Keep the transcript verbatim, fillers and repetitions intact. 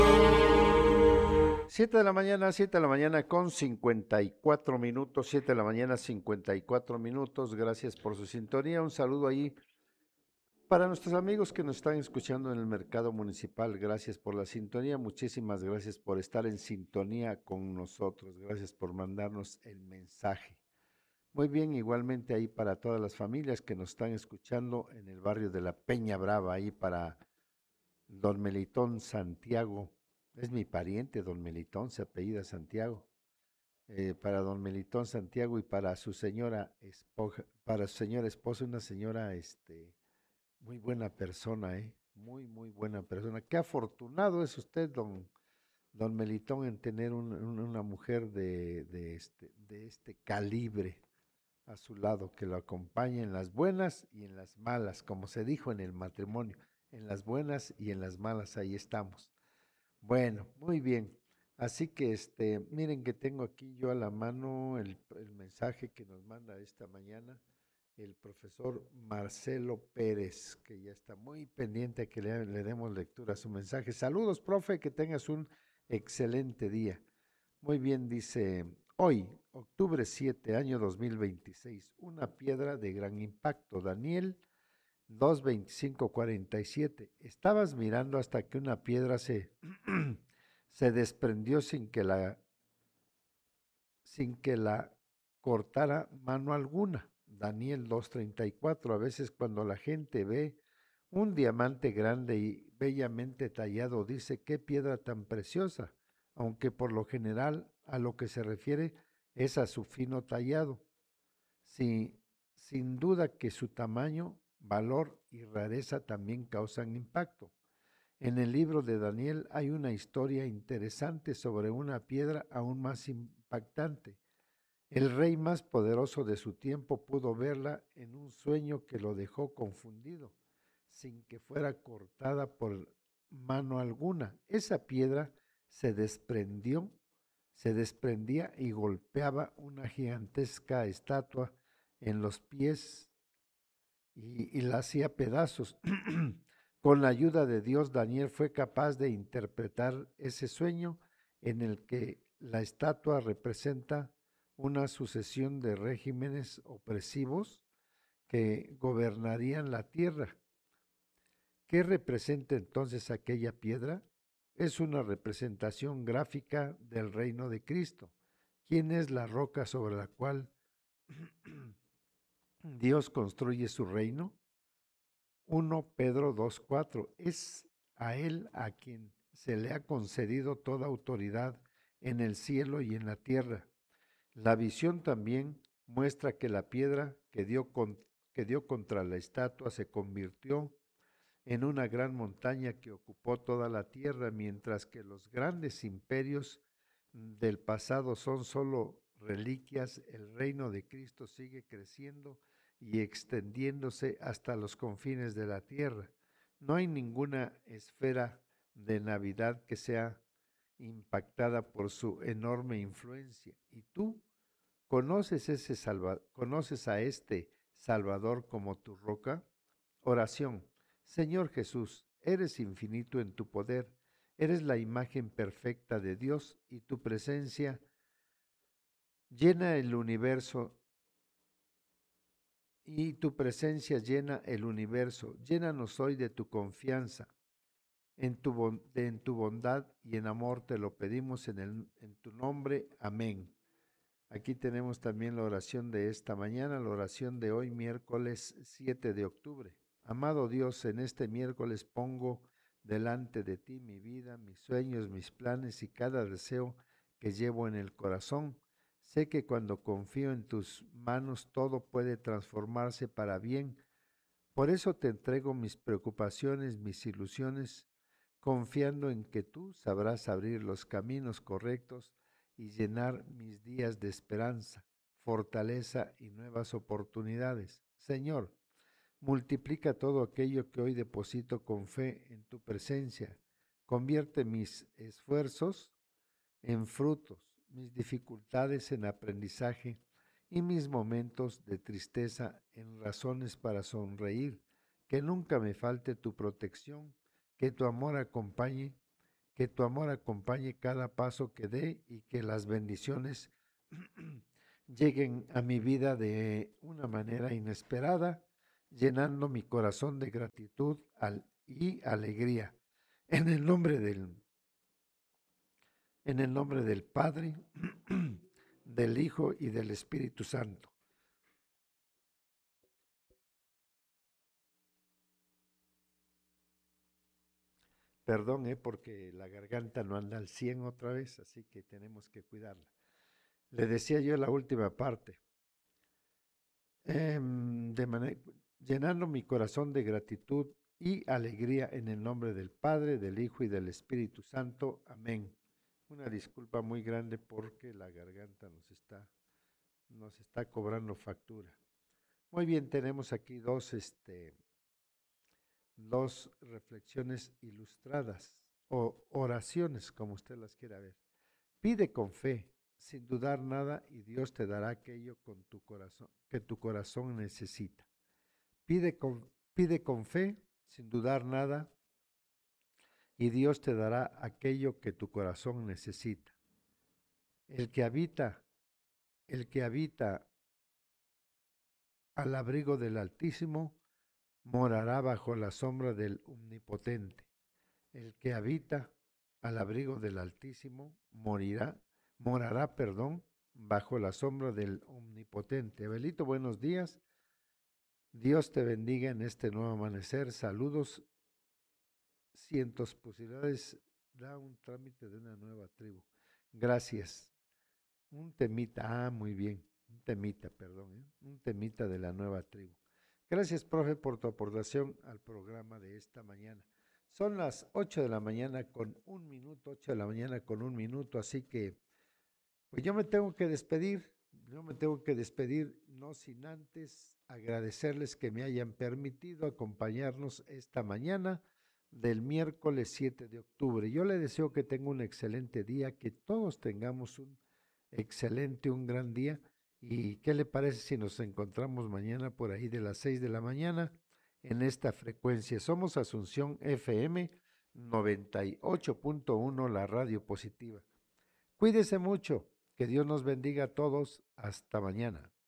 Siete de la mañana, siete de la mañana con cincuenta y cuatro minutos, siete de la mañana cincuenta y cuatro minutos. Gracias por su sintonía. Un saludo ahí para nuestros amigos que nos están escuchando en el mercado municipal. Gracias por la sintonía. Muchísimas gracias por estar en sintonía con nosotros. Gracias por mandarnos el mensaje. Muy bien, igualmente ahí para todas las familias que nos están escuchando en el barrio de la Peña Brava, ahí para Don Melitón Santiago. Es mi pariente, Don Melitón, se apellida Santiago. Eh, para Don Melitón Santiago y para su señora esposa, para su señora esposa, una señora, este, muy buena persona, ¿eh? Muy, muy buena persona. Qué afortunado es usted, don, don Melitón, en tener un- un- una mujer de, de este, de este calibre a su lado, que lo acompañe en las buenas y en las malas, como se dijo en el matrimonio, en las buenas y en las malas, ahí estamos. Bueno, muy bien. Así que este, miren que tengo aquí yo a la mano el, el mensaje que nos manda esta mañana el profesor Marcelo Pérez, que ya está muy pendiente a que le, le demos lectura a su mensaje. Saludos, profe, que tengas un excelente día. Muy bien, dice, hoy, octubre siete, año dos mil veintiséis, una piedra de gran impacto. Daniel dos veinticinco cuarenta y siete. Estabas mirando hasta que una piedra se, se desprendió sin que la, sin que la cortara mano alguna. Daniel dos treinta y cuatro. A veces cuando la gente ve un diamante grande y bellamente tallado, dice qué piedra tan preciosa, aunque por lo general a lo que se refiere es a su fino tallado. Sí, sin duda que su tamaño, valor y rareza también causan impacto. En el libro de Daniel hay una historia interesante sobre una piedra aún más impactante. El rey más poderoso de su tiempo pudo verla en un sueño que lo dejó confundido, sin que fuera cortada por mano alguna. Esa piedra se desprendió, se desprendía y golpeaba una gigantesca estatua en los pies y, y la hacía pedazos. Con la ayuda de Dios, Daniel fue capaz de interpretar ese sueño en el que la estatua representa una sucesión de regímenes opresivos que gobernarían la tierra. ¿Qué representa entonces aquella piedra? Es una representación gráfica del reino de Cristo. ¿Quién es la roca sobre la cual Dios construye su reino? Primera Pedro dos cuatro. Es a Él a quien se le ha concedido toda autoridad en el cielo y en la tierra. La visión también muestra que la piedra que dio, con, que dio contra la estatua se convirtió en una gran montaña que ocupó toda la tierra, mientras que los grandes imperios del pasado son solo reliquias. El reino de Cristo sigue creciendo y extendiéndose hasta los confines de la tierra. No hay ninguna esfera de Navidad que sea impactada por su enorme influencia. ¿Y tú conoces ese salva conoces a este Salvador como tu roca? Oración. Señor Jesús, eres infinito en tu poder, eres la imagen perfecta de Dios y tu presencia llena el universo y tu presencia llena el universo. Llénanos hoy de tu confianza, en tu, bon de, en tu bondad y en amor te lo pedimos en, el, en tu nombre. Amén. Aquí tenemos también la oración de esta mañana, la oración de hoy, miércoles siete de octubre. Amado Dios, en este miércoles pongo delante de ti mi vida, mis sueños, mis planes y cada deseo que llevo en el corazón. Sé que cuando confío en tus manos todo puede transformarse para bien. Por eso te entrego mis preocupaciones, mis ilusiones, confiando en que tú sabrás abrir los caminos correctos y llenar mis días de esperanza, fortaleza y nuevas oportunidades. Señor, multiplica todo aquello que hoy deposito con fe en tu presencia. Convierte mis esfuerzos en frutos, mis dificultades en aprendizaje y mis momentos de tristeza en razones para sonreír. Que nunca me falte tu protección, que tu amor acompañe, que tu amor acompañe cada paso que dé y que las bendiciones lleguen a mi vida de una manera inesperada, llenando mi corazón de gratitud al- y alegría. En el nombre del, en el nombre del Padre, del Hijo y del Espíritu Santo. Perdón, eh, porque la garganta no anda al cien otra vez, así que tenemos que cuidarla. Le decía yo la última parte, em, de manera, llenando mi corazón de gratitud y alegría en el nombre del Padre, del Hijo y del Espíritu Santo. Amén. Una disculpa muy grande porque la garganta nos está, nos está cobrando factura. Muy bien, tenemos aquí dos, este, dos reflexiones ilustradas o oraciones, como usted las quiera ver. Pide con fe, sin dudar nada, y Dios te dará aquello con tu corazón, que tu corazón necesita. Pide con, pide con fe, sin dudar nada, y Dios te dará aquello que tu corazón necesita. El que habita, el que habita al abrigo del Altísimo, morará bajo la sombra del Omnipotente. El que habita al abrigo del Altísimo morirá, morará, perdón, bajo la sombra del Omnipotente. Abelito, buenos días. Dios te bendiga en este nuevo amanecer. Saludos. Cientos posibilidades da un trámite de una nueva tribu. Gracias. Un temita, ah, muy bien. Un temita, perdón, ¿eh? Un temita de la nueva tribu. Gracias, profe, por tu aportación al programa de esta mañana. Son las ocho de la mañana con un minuto, ocho de la mañana con un minuto, así que pues yo me tengo que despedir, yo me tengo que despedir, no sin antes agradecerles que me hayan permitido acompañarnos esta mañana del miércoles siete de octubre. Yo le deseo que tenga un excelente día, que todos tengamos un excelente, un gran día. ¿Y qué le parece si nos encontramos mañana por ahí de las seis de la mañana en esta frecuencia? Somos Asunción F M noventa y ocho punto uno, la radio positiva. Cuídese mucho, que Dios nos bendiga a todos. Hasta mañana.